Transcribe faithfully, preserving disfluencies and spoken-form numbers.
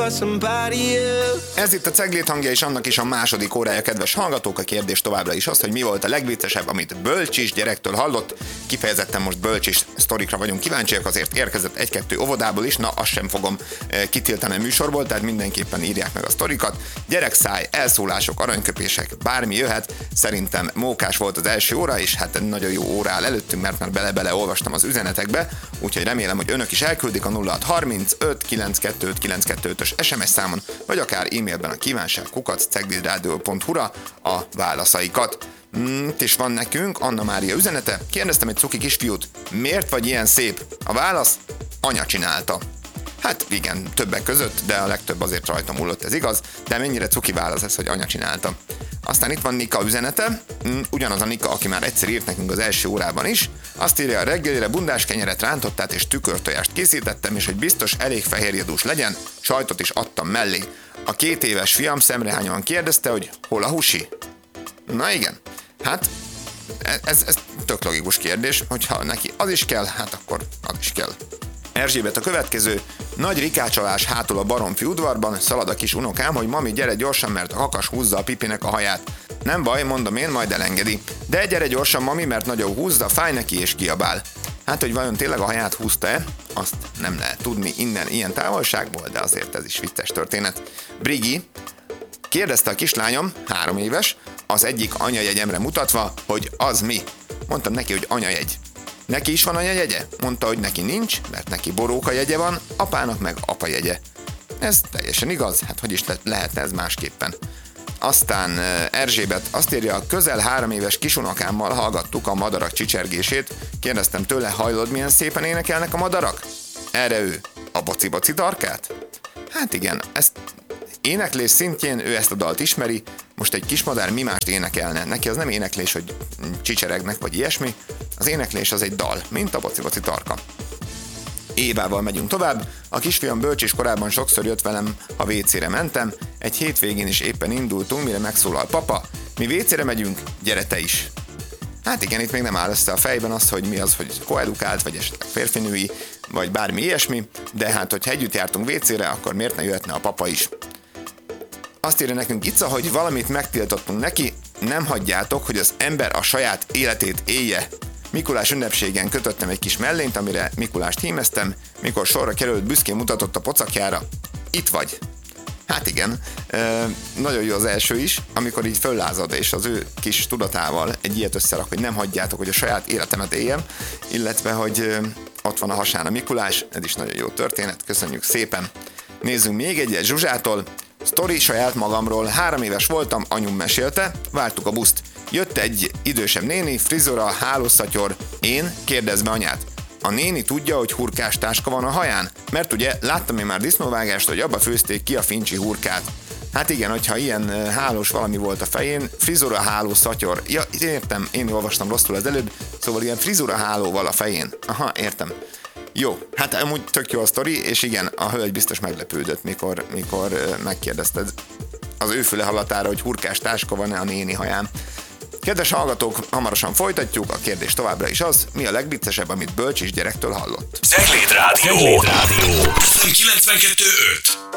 somebody else. Ez itt a Ceglét hangja, és annak is a második órája, kedves hallgatók. A kérdés továbbra is az, hogy mi volt a legviccesebb, amit bölcsis gyerektől hallott. Kifejezetten most bölcsis sztorikra vagyunk kíváncsiak, azért érkezett egy-kettő óvodából is, na azt sem fogom e, kitiltani a műsorból, tehát mindenképpen írják meg a sztorikat. Gyerekszáj, elszólások, aranyköpések, bármi jöhet. Szerintem mókás volt az első óra, és hát nagyon jó óra áll előttünk, mert már bele-bele olvastam az üzenetekbe, úgyhogy remélem, hogy önök is elküldik a nulla hat harmincöt kilencszázkettő kilencszázkettő-ös es em es számon, vagy akár e-mailben a kívánság kukac ceglidradio pont hu-ra a válaszaikat. Mm, itt is van nekünk Anna Mária üzenete. Kérdeztem egy cuki kisfiút, miért vagy ilyen szép? A válasz, anya csinálta. Hát igen, többek között, de a legtöbb azért rajta múlott, ez igaz, de mennyire cuki válasz ez, hogy anya csinálta. Aztán itt van Nika üzenete, ugyanaz a Nika, aki már egyszer írt nekünk az első órában is. Azt írja, a reggelire bundás kenyeret rántottát és tükörtojást készítettem, és hogy biztos elég fehérjedús legyen, sajtot is adtam mellé. A két éves fiam szemrehányóan kérdezte, hogy hol a husi? Na igen, hát ez, ez tök logikus kérdés, hogyha neki az is kell, hát akkor az is kell. Erzsébet a következő, nagy rikácsolás hátul a Baromfi udvarban, szalad a kis unokám, hogy mami, gyere gyorsan, mert a kakas húzza a pipinek a haját. Nem baj, mondom én, majd elengedi. De gyere gyorsan, mami, mert nagyon húzza, fáj neki és kiabál. Hát, hogy vajon tényleg a haját húzta-e, azt nem lehet tudni innen ilyen távolságból, de azért ez is vicces történet. Brigi kérdezte a kislányom, három éves, az egyik anyajegyemre mutatva, hogy az mi. Mondtam neki, hogy anyajegy. Neki is van anyajegye? Mondta, hogy neki nincs, mert neki boróka jegye van, apának meg apa jegye. Ez teljesen igaz, hát hogy is le- lehetne ez másképpen. Aztán Erzsébet azt írja, közel három éves kisunokámmal hallgattuk a madarak csicsergését, kérdeztem tőle, hajlod, milyen szépen énekelnek a madarak? Erre ő, a boci-boci tarkát? Hát igen, ezt éneklés szintjén ő ezt a dalt ismeri, most egy kismadár mi mást énekelne, neki az nem éneklés, hogy csicseregnek vagy ilyesmi, az éneklés az egy dal, mint a boci-boci tarka. Évával megyünk tovább, a kisfiam bölcs korábban sokszor jött velem, ha vécére mentem, egy hétvégén is éppen indultunk, mire megszólal papa, mi vécére megyünk, gyere te is. Hát igen, itt még nem áll össze a fejben az, hogy mi az, hogy koedukált, vagy esetleg férfinői, vagy bármi ilyesmi, de hát, hogyha együtt jártunk vécére, akkor miért ne jöhetne a papa is? Azt írja nekünk Ica, hogy valamit megtiltottunk neki, nem hagyjátok, hogy az ember a saját életét élje. Mikulás ünnepségen kötöttem egy kis mellényt, amire Mikulást hímeztem, mikor sorra került, büszkén mutatott a pocakjára. Itt vagy. Hát igen, e, nagyon jó az első is, amikor így föllázad, és az ő kis tudatával egy ilyet összerak, hogy nem hagyjátok, hogy a saját életemet éljem, illetve, hogy e, ott van a hasán a Mikulás, ez is nagyon jó történet, köszönjük szépen. Nézzünk még egyet Zsuzsától. Sztori saját magamról, három éves voltam, anyum mesélte, vártuk a buszt. Jött egy idősebb néni, frizura, hálószatyor, én, kérdezd be anyát. A néni tudja, hogy hurkás táska van a haján? Mert ugye láttam én már disznóvágást, hogy abba főzték ki a fincsi hurkát. Hát igen, hogyha ilyen hálós valami volt a fején, frizura, háló, szatyor. Ja, értem, én olvastam rosszul az előbb, szóval ilyen frizura hálóval a fején. Aha, értem. Jó, hát amúgy tök jó a sztori, és igen, a hölgy biztos meglepődött, mikor, mikor megkérdezted az ő füle hallatára, hogy hurkás táska van-e a néni haján. Kedves hallgatók, hamarosan folytatjuk, a kérdés továbbra is az, mi a legviccesebb, amit bölcsis gyerektől hallott. Cegléd Rádió! Cegléd Rádió! kilencvenkettő öt